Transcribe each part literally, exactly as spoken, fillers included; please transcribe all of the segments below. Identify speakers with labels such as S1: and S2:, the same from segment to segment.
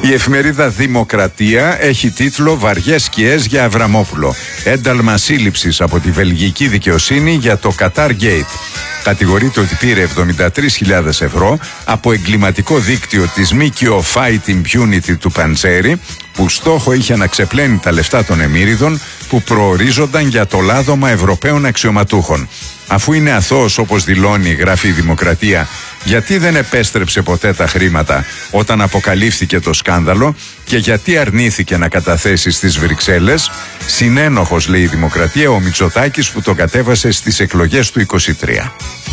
S1: Η εφημερίδα Δημοκρατία έχει τίτλο «Βαριές σκιές για Αβραμόπουλο. Ένταλμα σύλληψης από τη βελγική δικαιοσύνη για το Qatar Gate». Κατηγορείται ότι πήρε εβδομήντα τρεις χιλιάδες ευρώ από εγκληματικό δίκτυο της ΜΚΟ Fight Impunity του Παντσέρι, που στόχο είχε να ξεπλένει τα λεφτά των εμμύριδων που προορίζονταν για το λάδωμα Ευρωπαίων αξιωματούχων. Αφού είναι αθώος, όπως δηλώνει, γράφει η Δημοκρατία, γιατί δεν επέστρεψε ποτέ τα χρήματα όταν αποκαλύφθηκε το σκάνδαλο και γιατί αρνήθηκε να καταθέσει στις Βρυξέλλες? Συνένοχος, λέει η Δημοκρατία, ο Μητσοτάκης που τον κατέβασε στις εκλογές του είκοσι τρία.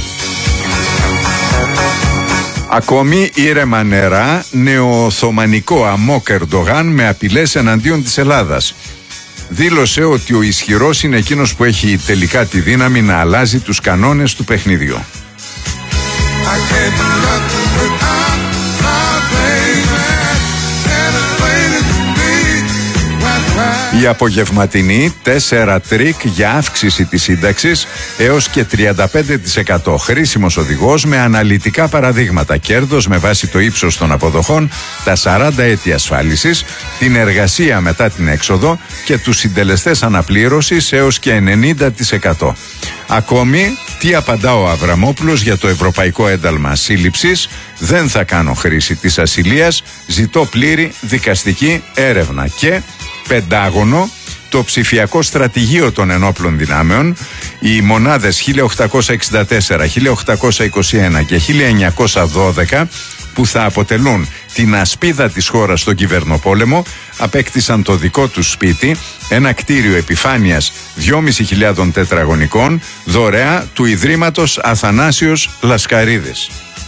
S1: Ακόμη ήρεμα νερά, νεοοθωμανικό αμόκ Ερντογάν με απειλές εναντίον της Ελλάδας. Δήλωσε ότι ο ισχυρός είναι εκείνος που έχει τελικά τη δύναμη να αλλάζει τους κανόνες του παιχνιδιού. Η απογευματινή τέσσερα τρίκ για αύξηση της σύνταξης έως και τριάντα πέντε τοις εκατό. Χρήσιμος οδηγός με αναλυτικά παραδείγματα. Κέρδος με βάση το ύψος των αποδοχών, τα σαράντα έτη ασφάλισης, την εργασία μετά την έξοδο και τους συντελεστές αναπλήρωσης έως και ενενήντα τοις εκατό. Ακόμη, τι απαντά ο Αβραμόπουλος για το ευρωπαϊκό ένταλμα σύλληψης? Δεν θα κάνω χρήση της ασυλίας, ζητώ πλήρη δικαστική έρευνα. Και Πεντάγωνο, το ψηφιακό στρατηγείο των ενόπλων δυνάμεων, οι μονάδες χίλια οκτακόσια εξήντα τέσσερα, χίλια οκτακόσια είκοσι ένα και χίλια εννιακόσια δώδεκα, που θα αποτελούν την ασπίδα της χώρας στον κυβερνοπόλεμο, απέκτησαν το δικό τους σπίτι, ένα κτίριο επιφάνειας δυόμισι χιλιάδες τετραγωνικών, δωρεά του Ιδρύματος Αθανάσιος Λασκαρίδης.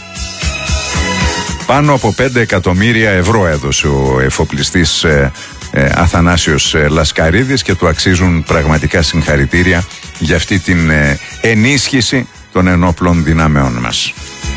S1: Πάνω από πέντε εκατομμύρια ευρώ έδωσε ο εφοπλιστής ε, ε, Αθανάσιος ε, Λασκαρίδης και του αξίζουν πραγματικά συγχαρητήρια για αυτή την ε, ενίσχυση των ενόπλων δυνάμεών μας.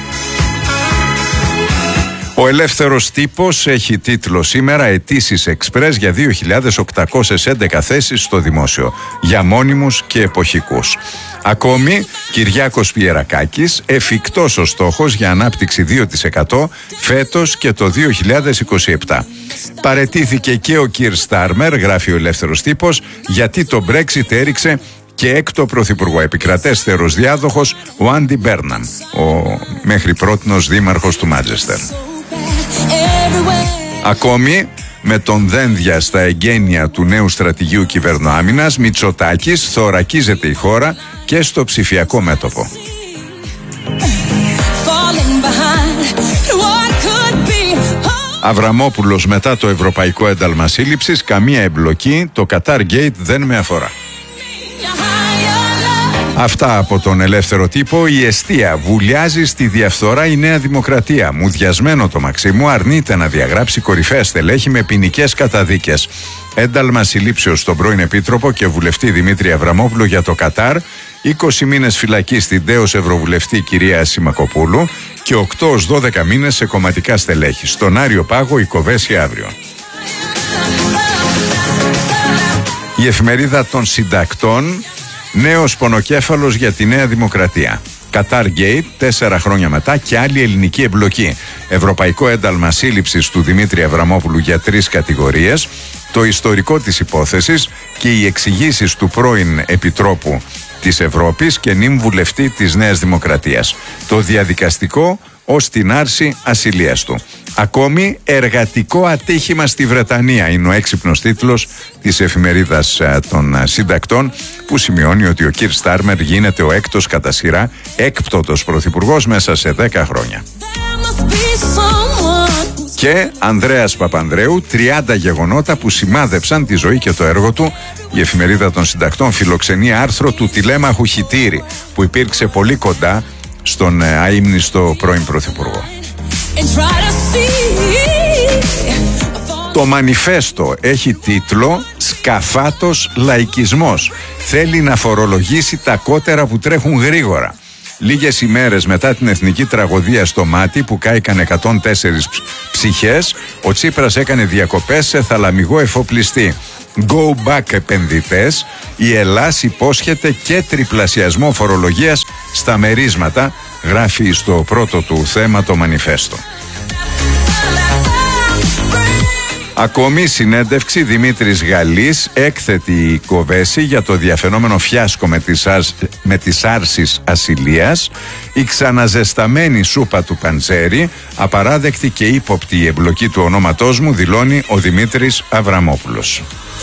S1: Ο Ελεύθερος Τύπος έχει τίτλο σήμερα «Αιτήσεις Εξπρές για δύο χιλιάδες οκτακόσιες έντεκα θέσεις στο δημόσιο, για μόνιμους και εποχικούς». Ακόμη, Κυριάκος Πιερακάκης, εφικτός ο στόχος για ανάπτυξη δύο τοις εκατό φέτος και το δύο χιλιάδες είκοσι επτά. Παραιτήθηκε και ο Κιρ Στάρμερ, γράφει ο Ελεύθερος Τύπος, γιατί το Brexit έριξε και έκτο πρωθυπουργό. Επικρατέστερος διάδοχος ο Άντι Μπέρναμ, ο μέχρι πρότινος δήμαρχος του Μάντσεστερ. Ακόμη, με τον δένδια στα εγγένεια του νέου στρατηγίου κυβερνοάμυνας, Μητσοτάκης θωρακίζεται η χώρα και στο ψηφιακό μέτωπο. Αβραμόπουλος μετά το ευρωπαϊκό ένταλμα σύλληψης, καμία εμπλοκή, το Qatar Gate δεν με αφορά. Αυτά από τον Ελεύθερο Τύπο. Η εστία βουλιάζει στη διαφθορά η Νέα Δημοκρατία. Μουδιασμένο το Μαξίμου, αρνείται να διαγράψει κορυφαία στελέχη με ποινικές καταδίκες. Ένταλμα συλλήψεως στον πρώην Επίτροπο και βουλευτή Δημήτρη Αβραμόπουλο για το Κατάρ, είκοσι μήνες φυλακή στην τέως Ευρωβουλευτή κυρία Σιμακοπούλου και οκτώ έως δώδεκα μήνες σε κομματικά στελέχη. Στον Άριο Πάγο η κοβέση αύριο. Η εφημερίδα των συντακτών, νέος πονοκέφαλος για τη Νέα Δημοκρατία. Qatar Gate, τέσσερα χρόνια μετά και άλλη ελληνική εμπλοκή. Ευρωπαϊκό ένταλμα σύλληψης του Δημήτρη Αβραμόπουλου για τρεις κατηγορίες, το ιστορικό της υπόθεσης και οι εξηγήσεις του πρώην Επιτρόπου της Ευρώπης και νυν βουλευτή της Νέας Δημοκρατίας. Το διαδικαστικό ως την άρση ασυλίας του. Ακόμη, εργατικό ατύχημα στη Βρετανία είναι ο έξυπνος τίτλος της εφημερίδας των συντακτών, που σημειώνει ότι ο Κιρ Στάρμερ γίνεται ο έκτος κατά σειρά έκπτωτος πρωθυπουργός μέσα σε δέκα χρόνια. Και Ανδρέας Παπανδρέου, τριάντα γεγονότα που σημάδεψαν τη ζωή και το έργο του. Η εφημερίδα των συντακτών φιλοξενεί άρθρο του τηλέμαχου Χιτήρη, που υπήρξε πολύ κοντά στον αείμνηστο πρώην πρωθυπουργό. Το μανιφέστο έχει τίτλο «Σκαφάτος λαϊκισμός». Θέλει να φορολογήσει τα κότερα που τρέχουν γρήγορα. Λίγες ημέρες μετά την εθνική τραγωδία στο Μάτι που κάηκαν εκατόν τέσσερις ψυχές, ο Τσίπρας έκανε διακοπές σε θαλαμιγό εφοπλιστή. Go back επενδυτές, η Ελλάς υπόσχεται και τριπλασιασμό φορολογίας στα μερίσματα, γράφει στο πρώτο του θέμα το μανιφέστο. Ακόμη συνέντευξη Δημήτρης Γαλλής, έκθετη κοβέση για το διαφαινόμενο φιάσκο με τις, άρς, με τις άρσεις ασυλίας, η ξαναζεσταμένη σούπα του Παντζέρη, απαράδεκτη και ύποπτη η εμπλοκή του ονόματός μου, δηλώνει ο Δημήτρης Αβραμόπουλος.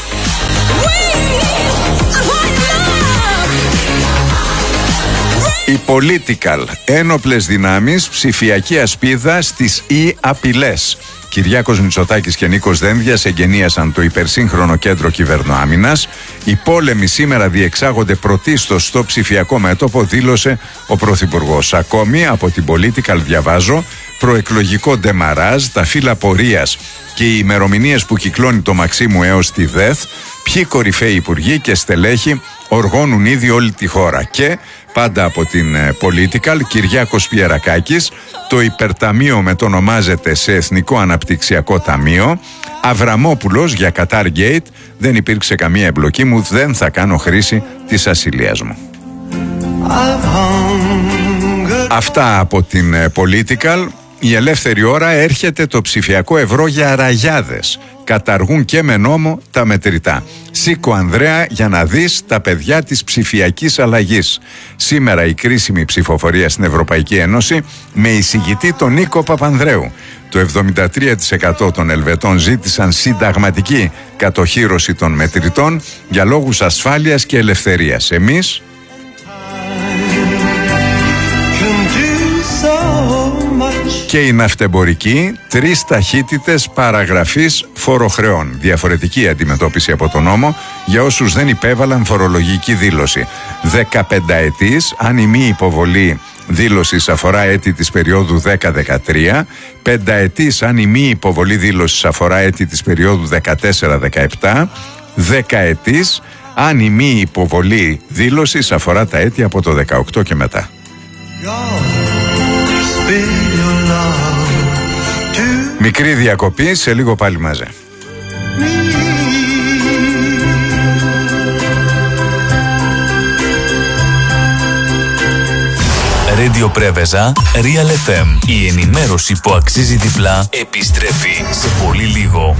S1: Η Political, ένοπλες δυνάμεις, ψηφιακή ασπίδα στις e-απειλές. Κυριάκος Μητσοτάκης και Νίκος Δένδιας εγκαινίασαν το υπερσύγχρονο κέντρο κυβερνοάμυνας. Οι πόλεμοι σήμερα διεξάγονται πρωτίστως στο ψηφιακό μέτωπο, δήλωσε ο Πρωθυπουργός. Ακόμη από την Political διαβάζω, προεκλογικό ντεμαράζ, τα φύλλα πορείας και οι ημερομηνίες που κυκλώνει το Μαξίμου έως τη ΔΕΘ, ποιοι κορυφαίοι υπουργοί και στελέχοι οργώνουν ήδη όλη τη χώρα. Και πάντα από την Political, Κυριάκος Πιερακάκης, το υπερταμείο μετονομάζεται σε Εθνικό Αναπτυξιακό Ταμείο. Αβραμόπουλος για Qatar Gate, δεν υπήρξε καμία εμπλοκή μου, δεν θα κάνω χρήση της ασυλίας μου. Αυτά από την Political. Η ελεύθερη ώρα, έρχεται το ψηφιακό ευρώ για ραγιάδες. Καταργούν και με νόμο τα μετρητά. Σήκω Ανδρέα για να δεις τα παιδιά της ψηφιακής αλλαγής. Σήμερα η κρίσιμη ψηφοφορία στην Ευρωπαϊκή Ένωση με εισηγητή τον Νίκο Παπανδρέου. Το εβδομήντα τρία τοις εκατό των Ελβετών ζήτησαν συνταγματική κατοχύρωση των μετρητών για λόγους ασφάλειας και ελευθερίας. Εμείς και οι ναυτεμπορικοί, τρεις ταχύτητες παραγραφής φοροχρεών. Διαφορετική αντιμετώπιση από τον νόμο για όσους δεν υπέβαλαν φορολογική δήλωση. δεκαπενταετής αν η μη υποβολή δήλωσης αφορά έτη της περίοδου δέκα δεκατρία, πενταετής αν η μη υποβολή δήλωσης αφορά έτη της περίοδου δεκατέσσερα δεκαεπτά, δεκαετής αν η μη υποβολή δήλωσης αφορά τα έτη από το δεκαοκτώ και μετά. Μικρή διακοπή, σε λίγο πάλι μαζί.
S2: Radio Πρέβεζα, Real εφ εμ. Η ενημέρωση που αξίζει διπλά επιστρέφει σε πολύ λίγο.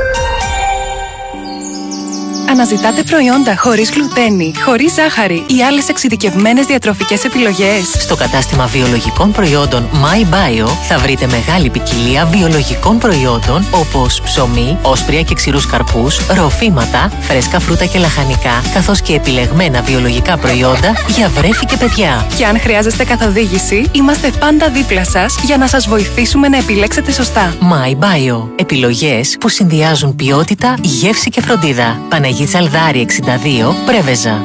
S3: Αναζητάτε προϊόντα χωρίς γλουτένη, χωρίς ζάχαρη ή άλλες εξειδικευμένες διατροφικές επιλογές?
S4: Στο κατάστημα βιολογικών προϊόντων MyBio θα βρείτε μεγάλη ποικιλία βιολογικών προϊόντων όπως ψωμί, όσπρια και ξηρούς καρπούς, ροφήματα, φρέσκα φρούτα και λαχανικά, καθώς και επιλεγμένα βιολογικά προϊόντα για βρέφη και παιδιά.
S3: Και αν χρειάζεστε καθοδήγηση, είμαστε πάντα δίπλα σας για να σας βοηθήσουμε να επιλέξετε σωστά.
S4: MyBio. Επιλογές που συνδυάζουν ποιότητα, γεύση και φροντίδα. Παναγία Τσαλδάρη εξήντα δύο, Πρέβεζα.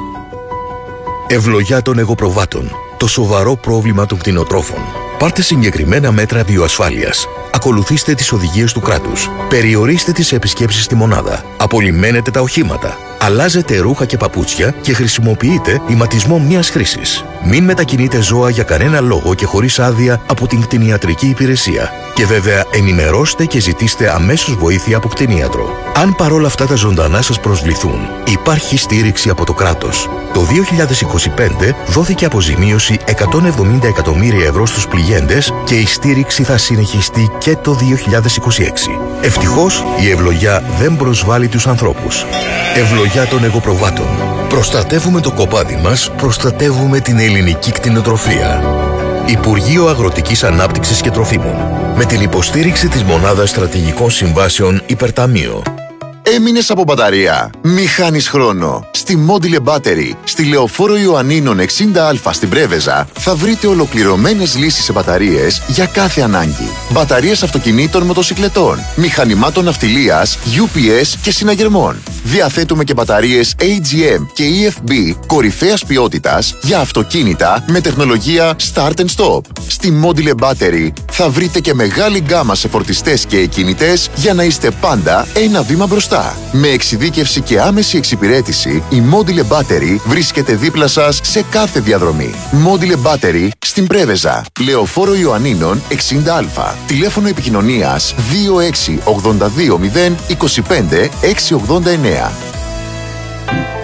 S5: Ευλογιά των εγωπροβάτων. Το σοβαρό πρόβλημα των κτηνοτρόφων. Πάρτε συγκεκριμένα μέτρα βιοασφάλειας. Ακολουθήστε τις οδηγίες του κράτους. Περιορίστε τις επισκέψεις στη μονάδα. Απολυμμένετε τα οχήματα. Αλλάζετε ρούχα και παπούτσια και χρησιμοποιείτε ηματισμό μιας χρήσης. Μην μετακινείτε ζώα για κανένα λόγο και χωρίς άδεια από την κτηνιατρική υπηρεσία. Και βέβαια ενημερώστε και ζητήστε αμέσως βοήθεια από κτηνίατρο. Αν παρόλα αυτά τα ζωντανά σας προσβληθούν, υπάρχει στήριξη από το κράτος. Το δύο χιλιάδες είκοσι πέντε δόθηκε αποζημίωση εκατόν εβδομήντα εκατομμύρια ευρώ στους πληγέντες και η στήριξη θα συνεχιστεί και το δύο χιλιάδες είκοσι έξι. Ευτυχώς η ευλογιά δεν προσβάλλει τους ανθρώπους. Ευλογιά των εγωπροβάτων. Προστατεύουμε το κοπάδι μας, προστατεύουμε την ελληνική κτηνοτροφία. Υπουργείο Αγροτικής Ανάπτυξης και Τροφίμων. Με την υποστήριξη της Μονάδας Στρατηγικών Συμβάσεων Υπερταμείο.
S6: Έμεινες από μπαταρία? Μη χάνεις χρόνο. Στη Module Battery, στη Λεωφόρο Ιωαννίνων εξήντα α στην Πρέβεζα, θα βρείτε ολοκληρωμένες λύσεις σε μπαταρίες για κάθε ανάγκη. Μπαταρίες αυτοκινήτων, μοτοσικλετών, μηχανημάτων ναυτιλίας, γιου πι ες και συναγερμών. Διαθέτουμε και μπαταρίες έι τζι εμ και ι εφ μπι κορυφαίας ποιότητας για αυτοκίνητα με τεχνολογία Start and Stop. Στη Module Battery θα βρείτε και μεγάλη γκάμα σε φορτιστές και εκκινητές για να είστε πάντα ένα βήμα μπροστά. Με εξειδίκευση και άμεση εξυπηρέτηση, η Module Battery βρίσκεται δίπλα σας σε κάθε διαδρομή. Module Battery στην Πρέβεζα, Λεωφόρο Ιωαννίνων εξήντα α. Τηλέφωνο επικοινωνίας δύο έξι ογδόντα δύο μηδέν είκοσι πέντε έξι ογδόντα εννέα.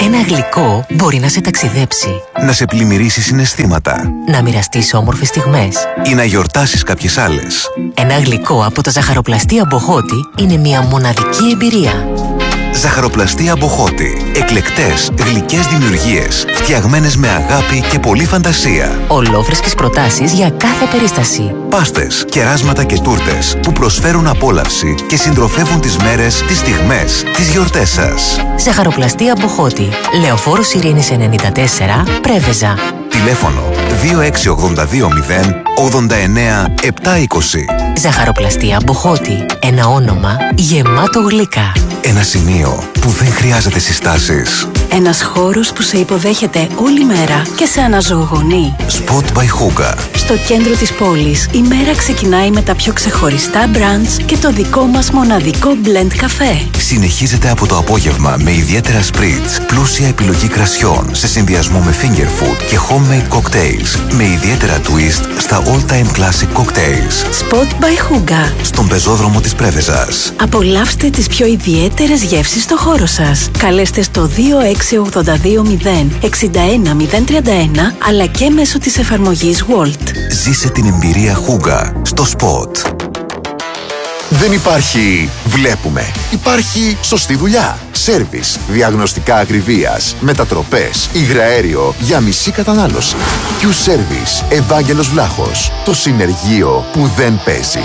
S4: Ένα γλυκό μπορεί να σε ταξιδέψει,
S5: να σε πλημμυρίσει συναισθήματα
S4: να μοιραστείς όμορφες στιγμές
S5: ή να γιορτάσεις κάποιες άλλες.
S4: Ένα γλυκό από τα ζαχαροπλαστεία Μποχώτη είναι μια μοναδική εμπειρία.
S5: Ζαχαροπλαστεία Μποχώτη. Εκλεκτές, γλυκές δημιουργίες, φτιαγμένες με αγάπη και πολλή φαντασία.
S4: Ολόφρεσκες προτάσεις για κάθε περίσταση.
S5: Πάστες, κεράσματα και τούρτες που προσφέρουν απόλαυση και συντροφεύουν τις μέρες, τις στιγμές, τις γιορτές σας.
S4: Ζαχαροπλαστεία Μποχώτη. Λεωφόρος Ειρήνης ενενήντα τέσσερα, Πρέβεζα.
S5: Τηλέφωνο δύο έξι ογδόντα δύο μηδέν ογδόντα εννέα επτακόσια είκοσι.
S4: Ζαχαροπλαστεία Μποχώτη. Ένα όνομα γεμάτο γλυκά.
S5: Ένα σημείο που δεν χρειάζεται συστάσεις.
S7: Ένας χώρος που σε υποδέχεται όλη μέρα και σε αναζωογονεί.
S5: Spot by Hooga.
S7: Στο κέντρο της πόλης, η μέρα ξεκινάει με τα πιο ξεχωριστά brunch και το δικό μας μοναδικό blend καφέ.
S5: Συνεχίζεται από το απόγευμα με ιδιαίτερα spritz, πλούσια επιλογή κρασιών σε συνδυασμό με finger food και homemade cocktails με ιδιαίτερα twist στα all-time classic cocktails.
S7: Spot by Hooga.
S5: Στον πεζόδρομο της Πρέβεζας.
S7: Απολαύστε τις πιο ιδιαίτερες γεύσεις στο χώρο σας. Καλέστε στο δύο έξι ογδόντα δύο μηδέν εξήντα ένα μηδέν τριάντα ένα αλλά και μέσω της εφαρμογής Walt.
S5: Ζήσε την εμπειρία Hooga στο Spot.
S6: Δεν υπάρχει βλέπουμε. Υπάρχει σωστή δουλειά. Σέρβις, διαγνωστικά ακριβίας, μετατροπές, υγραέριο για μισή κατανάλωση. Q-Service, Ευάγγελος Βλάχος. Το συνεργείο που δεν παίζει.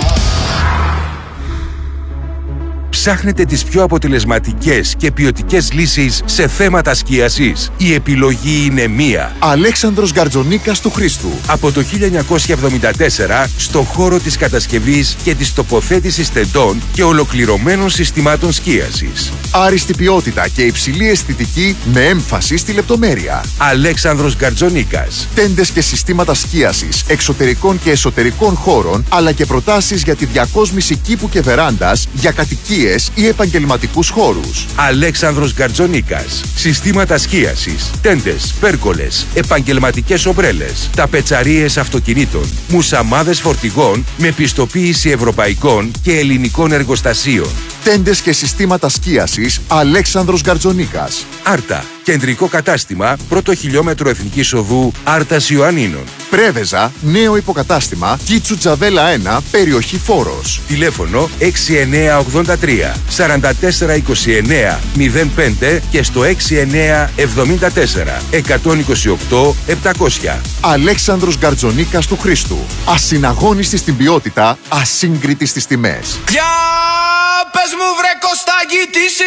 S8: Ψάχνετε τις πιο αποτελεσματικές και ποιοτικές λύσεις σε θέματα σκίασης? Η επιλογή είναι μία.
S6: Αλέξανδρος Γκαρτζονίκας του Χρήστου.
S8: Από το χίλια εννιακόσια εβδομήντα τέσσερα στο χώρο της κατασκευής και της τοποθέτησης τεντών και ολοκληρωμένων συστημάτων σκίασης.
S6: Άριστη ποιότητα και υψηλή αισθητική με έμφαση στη λεπτομέρεια.
S8: Αλέξανδρος Γκαρτζονίκας.
S6: Τέντες και συστήματα σκίασης εξωτερικών και εσωτερικών χώρων, αλλά και προτάσεις για τη διακόσμηση κήπου και βεράντας για κατοικίες ή επαγγελματικούς χώρους.
S8: Αλέξανδρος Γκαρτζονίκας. Συστήματα σκίασης, τέντες, πέρκολες, επαγγελματικές ομπρέλες, ταπετσαρίες αυτοκινήτων, μουσαμάδες φορτηγών με πιστοποίηση ευρωπαϊκών και ελληνικών εργοστασίων.
S6: Τέντες και συστήματα σκίασης Αλέξανδρος Γκαρτζονίκας.
S8: Άρτα. Κεντρικό κατάστημα, πρώτο χιλιόμετρο Εθνικής Οδού, Άρτας Ιωαννίνων.
S6: Πρέβεζα, νέο υποκατάστημα, Κίτσου Τζαβέλα ένα, περιοχή Φόρος.
S8: Τηλέφωνο έξι εννέα ογδόντα τρία σαράντα τέσσερα είκοσι εννέα μηδέν πέντε και στο έξι εννέα εβδομήντα τέσσερα εκατόν είκοσι οκτώ επτακόσια.
S6: Αλέξανδρος Γκαρτζονίκας του Χρήστου. Ασυναγώνιστη στην ποιότητα, ασύγκριτη στις τιμές.
S9: Για πες μου βρε Κωστάκη, τι